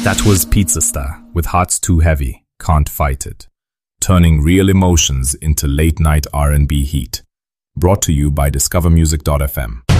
That was Pizza Star with Hearts Too Heavy, Can't Fight It, turning real emotions into late-night R&B heat. Brought to you by discovermusic.fm.